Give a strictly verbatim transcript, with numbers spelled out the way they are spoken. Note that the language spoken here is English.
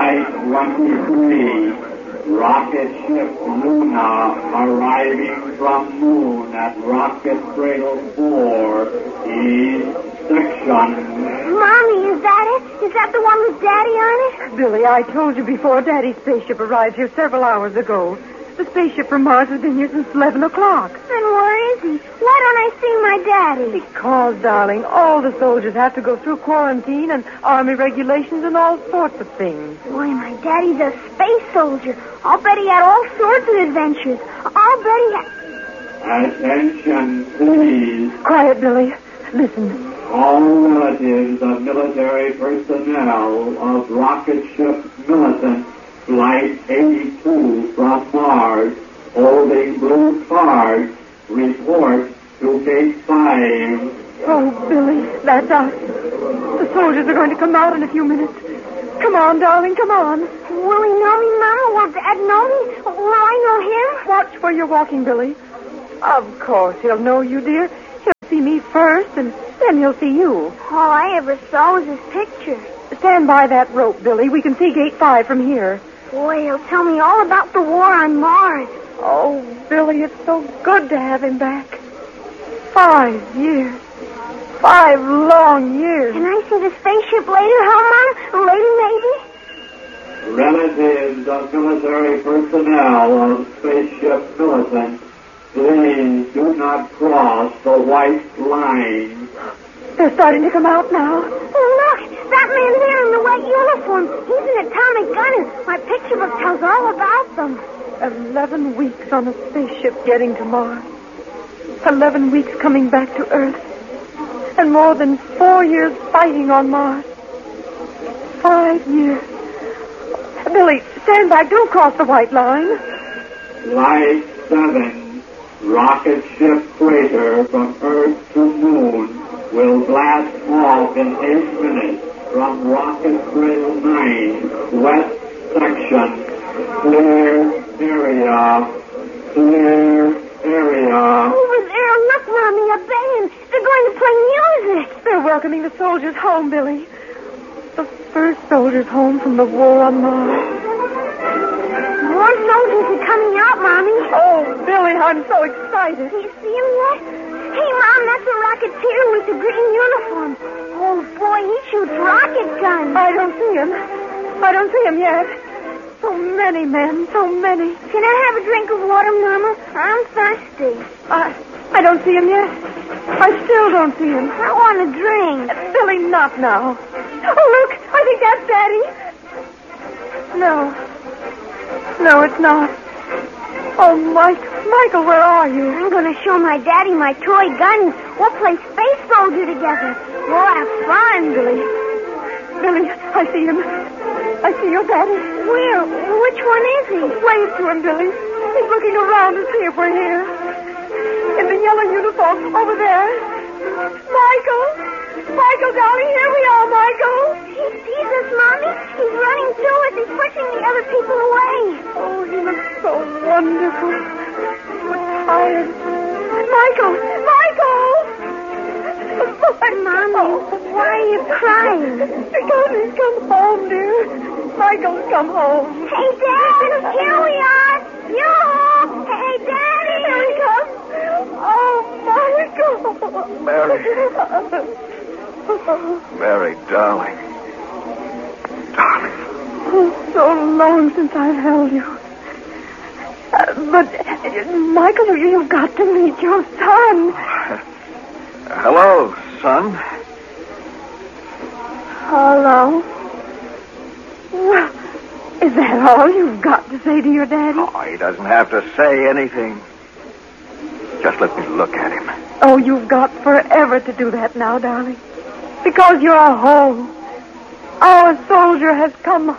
Flight twenty-three, rocket ship Luna arriving from moon at rocket cradle four, East section. Mommy, is that it? Is that the one with Daddy on it? Billy, I told you before Daddy's spaceship arrived here several hours ago. The spaceship from Mars has been here since eleven o'clock. Then where is he? Why don't I see my Daddy? Because, darling, all the soldiers have to go through quarantine and army regulations and all sorts of things. Why, my Daddy's a space soldier. I'll bet he had all sorts of adventures. I'll bet he had... Attention, please. Quiet, Billy. Listen. All relatives of military personnel of rocket ship Militant Flight eighty-two from Mars, holding blue cards, report to Gate five. Oh, Billy, that's us. The soldiers are going to come out in a few minutes. Come on, darling, come on. Will he know me, Mama? Will Dad know me? Will I know him? Watch where you're walking, Billy. Of course he'll know you, dear. He'll see me first, and then he'll see you. All I ever saw was his picture. Stand by that rope, Billy. We can see Gate five from here. Boy, he'll tell me all about the war on Mars. Oh, Billy, it's so good to have him back. Five years. Five long years. Can I see the spaceship later, huh, Mom? Later, maybe? Relatives of military personnel of spaceship Militant, please do not cross the white line. They're starting to come out now. Oh, look! That man there in the white uniform. He's an atomic gunner. My picture book tells all about them. Eleven weeks on a spaceship getting to Mars. Eleven weeks coming back to Earth. And more than four years fighting on Mars. Five years. Billy, stand back. Don't cross the white line. Flight seven, rocket ship freighter from Earth to Moon, will blast off in eight minutes from rocket cradle nine, west section. Clear area. Clear area. Over there, look, Mommy, a band. They're going to play music. They're welcoming the soldiers home, Billy. The first soldiers home from the war on Mars. More soldiers are coming out, Mommy. Oh, Billy, I'm so excited. Do you see him yet? Hey, Mom, that's a rocketeer with the green uniform. Oh, boy, he shoots rocket guns. I don't see him. I don't see him yet. So many men, so many. Can I have a drink of water, Mama? I'm thirsty. I, I don't see him yet. I still don't see him. I want a drink. Billy, not now. Oh, look, I think that's Daddy. No. No, it's not. Oh, Mike, Michael, where are you? I'm going to show my Daddy my toy gun. We'll play space soldier together. We'll have fun. Billy. Billy, I see him. I see your Daddy. Where? Which one is he? Wave to him, Billy. He's looking around to see if we're here. In the yellow uniform, over there. Michael! Michael, darling, here we are, Michael. He sees us, Mommy. He's running to us and pushing the other people away. Oh, he looks so wonderful. So tired. Michael! Michael! Mommy, oh, why are you crying? Because he's come home, dear. Michael's come home. Hey, Dad! Here we are! Yoo-hoo! Hey, Daddy! Here he comes. Oh, Michael! Mary. Mary, darling. Darling. Oh, so long since I've held you. Uh, but, uh, Michael, you've got to meet your son. Hello, son. Hello? Well, is that all you've got to say to your daddy? Oh, he doesn't have to say anything. Just let me look at him. Oh, you've got forever to do that now, darling. Because you're home. Our soldier has come